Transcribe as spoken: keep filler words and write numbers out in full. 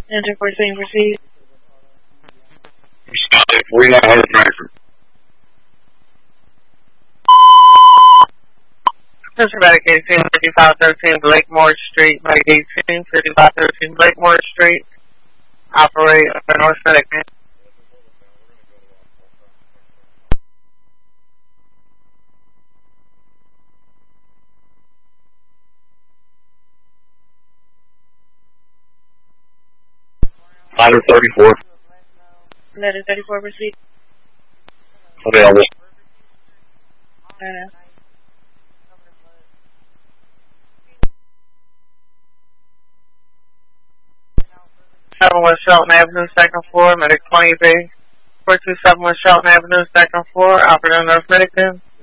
Enter fourteen, proceed. We got Harbor Frankfurt. Mister Medicaid team fifty-five thirteen Blakemore Street, Medicaid team fifty-five thirteen Blakemore Street. Operate for North Medicaid. Ladder thirty-four. Letter thirty-four, proceed. Available. Uh, seven West Shelton Avenue, second floor, Medic twenty B. four two seven West Shelton Avenue, second floor, Operator North Medicaid.